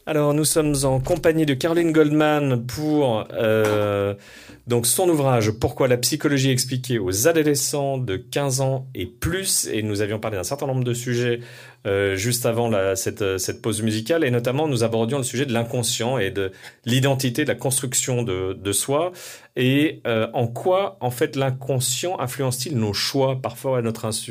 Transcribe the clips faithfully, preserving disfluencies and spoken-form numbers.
Alors, nous sommes en compagnie de Caroline Goldman pour euh, donc son ouvrage « Pourquoi la psychologie expliquée aux adolescents de quinze ans et plus ». Et nous avions parlé d'un certain nombre de sujets euh, juste avant la, cette, cette pause musicale. Et notamment, nous abordions le sujet de l'inconscient et de l'identité, de la construction de, de soi. Et euh, en quoi, en fait, l'inconscient influence-t-il nos choix, parfois à notre insu ?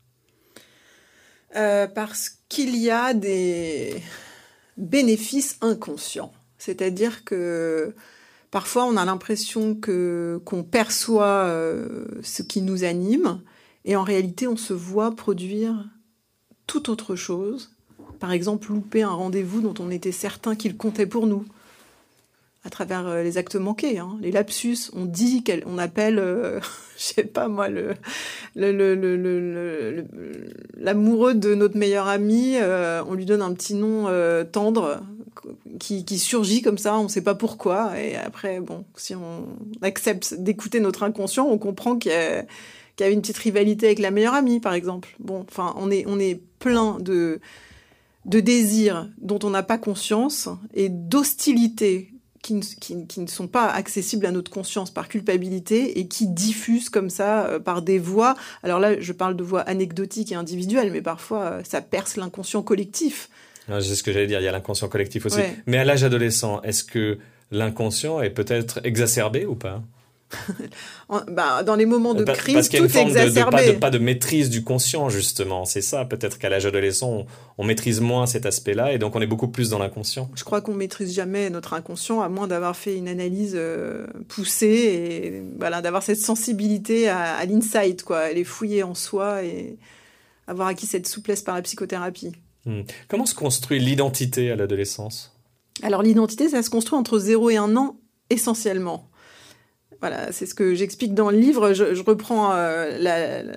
euh, Parce qu'il y a des... bénéfices inconscients. C'est-à-dire que parfois on a l'impression que, qu'on perçoit euh, ce qui nous anime et en réalité on se voit produire tout autre chose. Par exemple, louper un rendez-vous dont on était certain qu'il comptait pour nous à travers euh, les actes manqués, hein, les lapsus. On dit qu'on appelle, euh, je sais pas moi, le, le, le, le, le, le, l'amoureux de notre meilleur ami, euh, on lui donne un petit nom euh, tendre qui, qui surgit comme ça, on sait pas pourquoi. Et après, bon, si on accepte d'écouter notre inconscient, on comprend qu'il y a, qu'il y a une petite rivalité avec la meilleure amie, par exemple. Bon, enfin, on est, on est plein de, de désirs dont on n'a pas conscience et d'hostilité Qui ne, qui, qui ne sont pas accessibles à notre conscience par culpabilité et qui diffusent comme ça euh, par des voix. Alors là, je parle de voix anecdotiques et individuelles, mais parfois, euh, ça perce l'inconscient collectif. Ah, c'est ce que j'allais dire, il y a l'inconscient collectif aussi. Ouais. Mais à l'âge adolescent, est-ce que l'inconscient est peut-être exacerbé ou pas ? en, bah, dans les moments de pa- crise, parce qu'il y a une tout est forme de, de, exacerbé. pas, de, pas de maîtrise du conscient, justement. C'est ça, peut-être qu'à l'âge adolescent, on, on maîtrise moins cet aspect-là et donc on est beaucoup plus dans l'inconscient. Je crois qu'on maîtrise jamais notre inconscient, à moins d'avoir fait une analyse euh, poussée et voilà, d'avoir cette sensibilité à, à l'insight, quoi, aller fouiller en soi et avoir acquis cette souplesse par la psychothérapie. Hmm. Comment se construit l'identité à l'adolescence ? Alors l'identité, ça se construit entre zéro et un an, essentiellement. Voilà, c'est ce que j'explique dans le livre. Je, je reprends euh, la, la,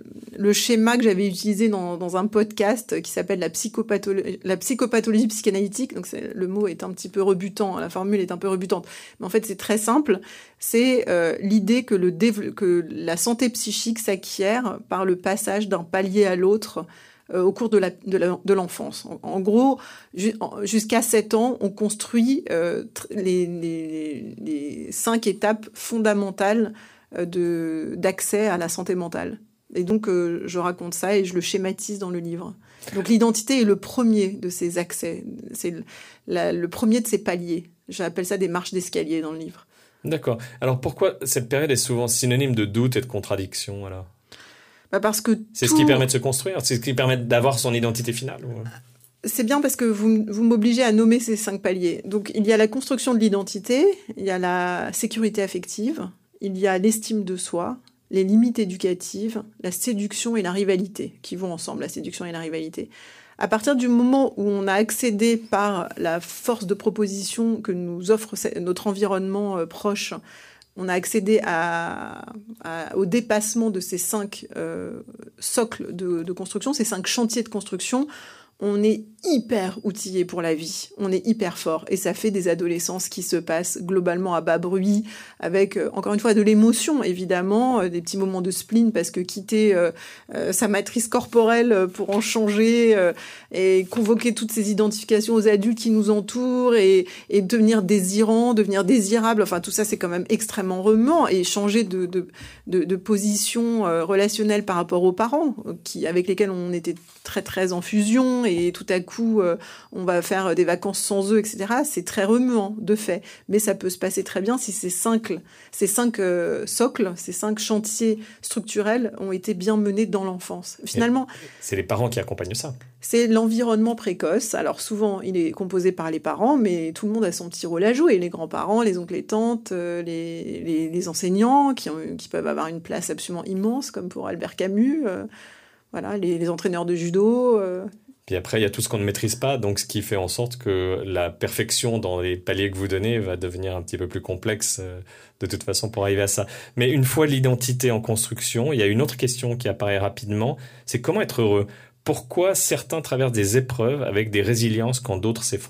le schéma que j'avais utilisé dans, dans un podcast qui s'appelle la, psychopatholo- la psychopathologie psychanalytique. Donc c'est, le mot est un petit peu rebutant, la formule est un peu rebutante. Mais en fait, c'est très simple. C'est euh, l'idée que, le dév- que la santé psychique s'acquiert par le passage d'un palier à l'autre euh, au cours de, la, de, la, de l'enfance. En, en gros, ju- jusqu'à sept ans, on construit euh, les, les, les cinq étapes fondamentales euh, de, d'accès à la santé mentale. Et donc, euh, je raconte ça et je le schématise dans le livre. Donc, l'identité est le premier de ces accès. C'est le, la, le premier de ces paliers. J'appelle ça des marches d'escalier dans le livre. D'accord. Alors, pourquoi cette période est souvent synonyme de doute et de contradiction, alors ? Bah parce que c'est tout... ce qui permet de se construire, c'est ce qui permet d'avoir son identité finale. Ou... C'est bien parce que vous, vous m'obligez à nommer ces cinq paliers. Donc, il y a la construction de l'identité, il y a la sécurité affective, il y a l'estime de soi, les limites éducatives, la séduction et la rivalité, qui vont ensemble, la séduction et la rivalité. À partir du moment où on a accédé par la force de proposition que nous offre notre environnement euh, proche, on a accédé à, à, au dépassement de ces cinq euh, socles de, de construction, ces cinq chantiers de construction, on est hyper outillé pour la vie, on est hyper fort. Et ça fait des adolescences qui se passent globalement à bas bruit, avec, euh, encore une fois, de l'émotion, évidemment, euh, des petits moments de spleen, parce que quitter euh, euh, sa matrice corporelle pour en changer, euh, et convoquer toutes ces identifications aux adultes qui nous entourent, et, et devenir désirant, devenir désirable, enfin, tout ça, c'est quand même extrêmement remuant, et changer de, de, de, de position euh, relationnelle par rapport aux parents, qui, avec lesquels on était très, très en fusion, et tout à coup, euh, on va faire des vacances sans eux, et cetera. C'est très remuant, de fait. Mais ça peut se passer très bien si ces cinq, ces cinq euh, socles, ces cinq chantiers structurels ont été bien menés dans l'enfance. Finalement... Et c'est les parents qui accompagnent ça. C'est l'environnement précoce. Alors souvent, il est composé par les parents, mais tout le monde a son petit rôle à jouer. Les grands-parents, les oncles et tantes, euh, les, les, les enseignants, qui, ont, qui peuvent avoir une place absolument immense, comme pour Albert Camus. Euh, voilà, les, les entraîneurs de judo... Euh, Puis après, il y a tout ce qu'on ne maîtrise pas, donc ce qui fait en sorte que la perfection dans les paliers que vous donnez va devenir un petit peu plus complexe euh, de toute façon pour arriver à ça. Mais une fois l'identité en construction, il y a une autre question qui apparaît rapidement, c'est comment être heureux ? Pourquoi certains traversent des épreuves avec des résiliences quand d'autres s'effondrent ?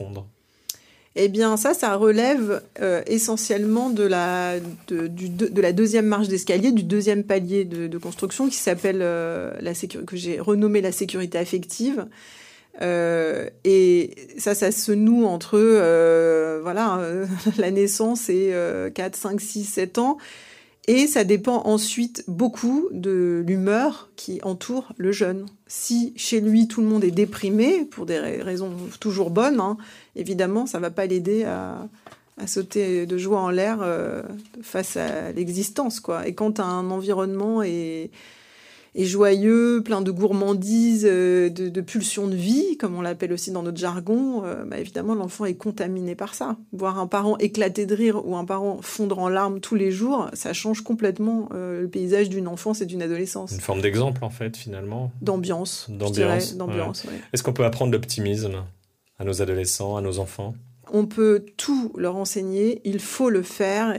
Eh bien, ça, ça relève euh, essentiellement de la, de, du, de, de la deuxième marche d'escalier, du deuxième palier de, de construction qui s'appelle, euh, la sécu- que j'ai renommé la sécurité affective. Euh, et ça, ça se noue entre euh, voilà, euh, la naissance et euh, quatre, cinq, six, sept ans. Et ça dépend ensuite beaucoup de l'humeur qui entoure le jeune. Si chez lui, tout le monde est déprimé, pour des raisons toujours bonnes, hein, évidemment, ça ne va pas l'aider à, à sauter de joie en l'air euh, face à l'existence, quoi. Et quand un environnement est... et joyeux, plein de gourmandises, euh, de, de pulsions de vie, comme on l'appelle aussi dans notre jargon, euh, bah évidemment, l'enfant est contaminé par ça. Voir un parent éclater de rire ou un parent fondre en larmes tous les jours, ça change complètement euh, le paysage d'une enfance et d'une adolescence. Une forme d'exemple, en fait, finalement. D'ambiance, D'ambiance, je dirais, d'ambiance, ouais. Ouais. Est-ce qu'on peut apprendre l'optimisme à nos adolescents, à nos enfants ? On peut tout leur enseigner, il faut le faire,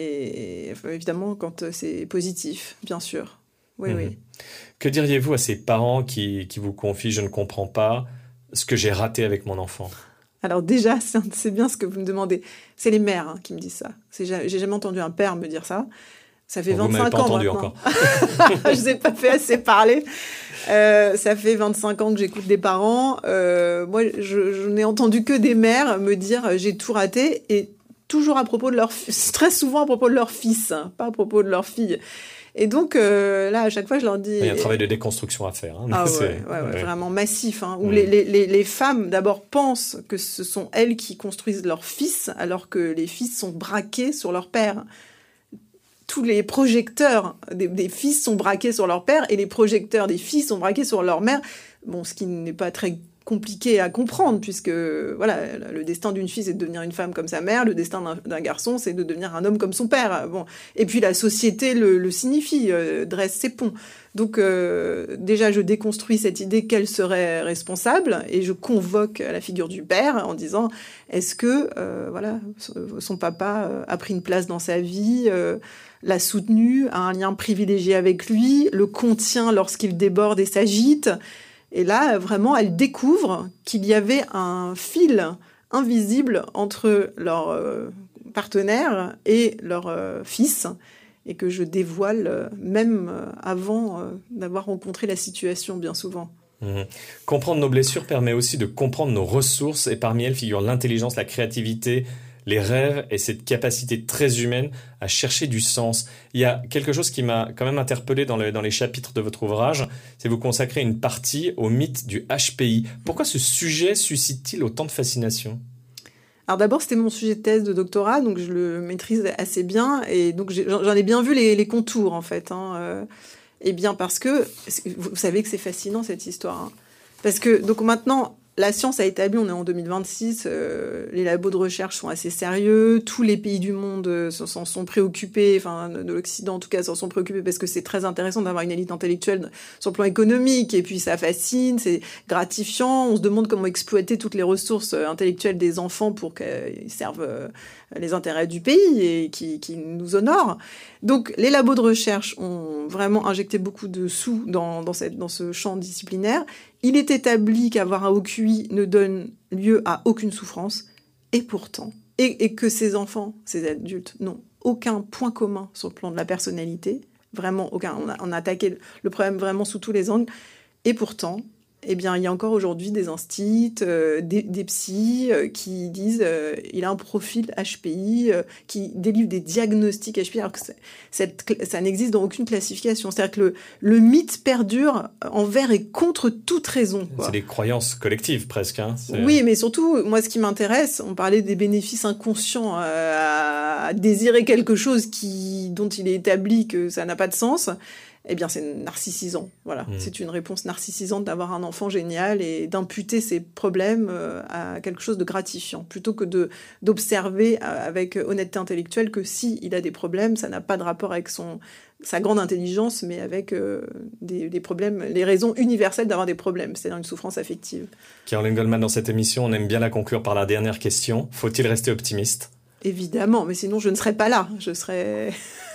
et, et évidemment, quand c'est positif, bien sûr. Oui, mmh. oui. Que diriez-vous à ces parents qui, qui vous confient « je ne comprends pas ce que j'ai raté avec mon enfant » ? Alors déjà, c'est, c'est bien ce que vous me demandez. C'est les mères hein, qui me disent ça. C'est, j'ai jamais entendu un père me dire ça. Ça fait bon, vingt-cinq vous m'avez pas ans entendu maintenant. encore. Je vous ai pas fait assez parler. Euh, ça fait vingt-cinq ans que j'écoute des parents. Euh, moi, je, je n'ai entendu que des mères me dire « j'ai tout raté » et toujours à propos de leur fils, très souvent à propos de leur fils, hein, pas à propos de leur fille. Et donc, euh, là, à chaque fois, je leur dis... Il y a un travail de déconstruction à faire. Hein, ah ouais, c'est... ouais, ouais, ouais, vraiment massif. Hein, où mmh. les, les, les femmes, d'abord, pensent que ce sont elles qui construisent leur fils, alors que les fils sont braqués sur leur père. Tous les projecteurs des, des fils sont braqués sur leur père, et les projecteurs des filles sont braqués sur leur mère. Bon, ce qui n'est pas très compliqué à comprendre, puisque voilà, le destin d'une fille, c'est de devenir une femme comme sa mère, le destin d'un, d'un garçon, c'est de devenir un homme comme son père. Bon, et puis la société le, le signifie, euh, dresse ses ponts. Donc euh, déjà, je déconstruis cette idée qu'elle serait responsable, et je convoque la figure du père en disant, est-ce que euh, voilà, son papa a pris une place dans sa vie, euh, l'a soutenu, a un lien privilégié avec lui, le contient lorsqu'il déborde et s'agite. Et là, vraiment, elle découvre qu'il y avait un fil invisible entre leur euh, partenaire et leur euh, fils, et que je dévoile euh, même euh, avant euh, d'avoir rencontré la situation, bien souvent. Mmh. Comprendre nos blessures permet aussi de comprendre nos ressources, et parmi elles figurent l'intelligence, la créativité, les rêves et cette capacité très humaine à chercher du sens. Il y a quelque chose qui m'a quand même interpellé dans, le, dans les chapitres de votre ouvrage, c'est que vous consacrez une partie au mythe du H P I. Pourquoi ce sujet suscite-t-il autant de fascination ? Alors d'abord, c'était mon sujet de thèse de doctorat, donc je le maîtrise assez bien, et donc j'ai, j'en ai bien vu les, les contours, en fait. Hein, euh, et bien parce que, vous savez que c'est fascinant, cette histoire. Hein, parce que, donc maintenant... La science a établi, on est en deux mille vingt-six, euh, les labos de recherche sont assez sérieux, tous les pays du monde euh, s'en sont préoccupés, enfin de l'Occident en tout cas s'en sont préoccupés parce que c'est très intéressant d'avoir une élite intellectuelle sur le plan économique, et puis ça fascine, c'est gratifiant, on se demande comment exploiter toutes les ressources intellectuelles des enfants pour qu'ils servent euh, les intérêts du pays et qui, qui nous honorent. Donc les labos de recherche ont vraiment injecté beaucoup de sous dans, dans, cette, dans ce champ disciplinaire. Il est établi qu'avoir un O Q I ne donne lieu à aucune souffrance, et pourtant, et, et que ces enfants, ces adultes, n'ont aucun point commun sur le plan de la personnalité, vraiment aucun. On a, on a attaqué le problème vraiment sous tous les angles, et pourtant, eh bien, il y a encore aujourd'hui des instits, euh, des, des psys euh, qui disent euh, il a un profil H P I, euh, qui délivrent des diagnostics H P I, alors que cette, ça n'existe dans aucune classification. C'est-à-dire que le, le mythe perdure envers et contre toute raison. Quoi. C'est des croyances collectives presque. Hein. C'est... Oui, mais surtout, moi, ce qui m'intéresse, on parlait des bénéfices inconscients euh, à, à désirer quelque chose qui, dont il est établi que ça n'a pas de sens. Eh bien, c'est narcissisant. Voilà, mmh. C'est une réponse narcissisante d'avoir un enfant génial et d'imputer ses problèmes à quelque chose de gratifiant, plutôt que de d'observer avec honnêteté intellectuelle que si il a des problèmes, ça n'a pas de rapport avec son sa grande intelligence, mais avec euh, des, des problèmes, les raisons universelles d'avoir des problèmes, c'est-à-dire une souffrance affective. Caroline Goldman, dans cette émission, on aime bien la conclure par la dernière question. Faut-il rester optimiste ? Évidemment, mais sinon je ne serais pas là. Je serais...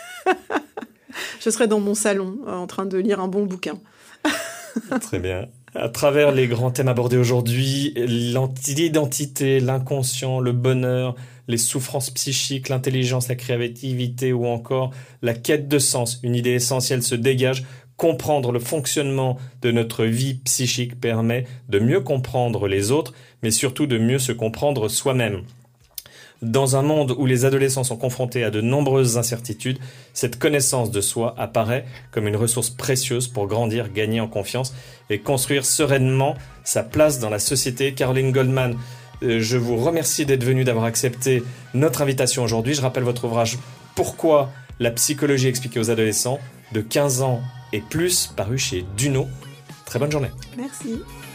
Je serais dans mon salon, euh, en train de lire un bon bouquin. Très bien. À travers les grands thèmes abordés aujourd'hui, l'identité, l'inconscient, le bonheur, les souffrances psychiques, l'intelligence, la créativité ou encore la quête de sens, une idée essentielle se dégage. comprendre le fonctionnement de notre vie psychique permet de mieux comprendre les autres, mais surtout de mieux se comprendre soi-même. Dans un monde où les adolescents sont confrontés à de nombreuses incertitudes, cette connaissance de soi apparaît comme une ressource précieuse pour grandir, gagner en confiance et construire sereinement sa place dans la société. Caroline Goldman, euh, je vous remercie d'être venue, d'avoir accepté notre invitation aujourd'hui. Je rappelle votre ouvrage « Pourquoi la psychologie expliquée aux adolescents » de quinze ans et plus, paru chez Duno. Très bonne journée. Merci.